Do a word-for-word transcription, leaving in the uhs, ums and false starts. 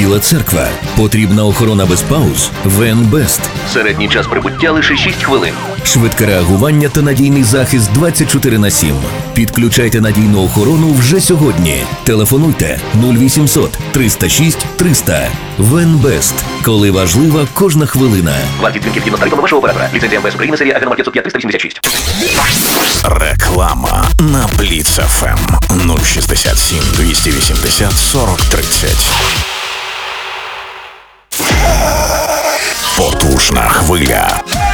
Біла Церква. Потрібна охорона без пауз? ВНБест. Середній час прибуття лише шість хвилин. Швидке реагування та надійний захист двадцять чотири на сім. Підключайте надійну охорону вже сьогодні. Телефонуйте нуль вісімсот триста шість триста. ВНБест. Коли важлива кожна хвилина. Вартість дзвінків згідно з тарифами вашого оператора. Ліцензія МВС України, серія АГ п'ятсот п'ять триста вісімдесят шість. Реклама на Бліц еф ем нуль шістдесят сім двісті вісімдесят сорок тридцять. Потужна хвиля.